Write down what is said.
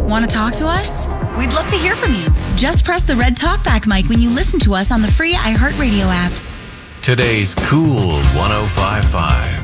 Want to talk to us? We'd love to hear from you. Just press the red talkback mic when you listen to us on the free iHeartRadio app. Today's Cool 105.5.